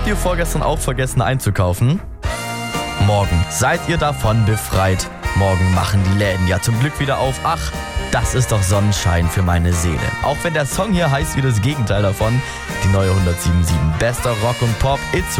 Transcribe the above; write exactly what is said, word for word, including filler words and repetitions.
Habt ihr vorgestern auch vergessen einzukaufen? Morgen seid ihr davon befreit. Morgen machen die Läden ja zum Glück wieder auf. Ach, das ist doch Sonnenschein für meine Seele. Auch wenn der Song hier heißt wie das Gegenteil davon. Die neue hundertsieben Komma sieben. Bester Rock und Pop. It's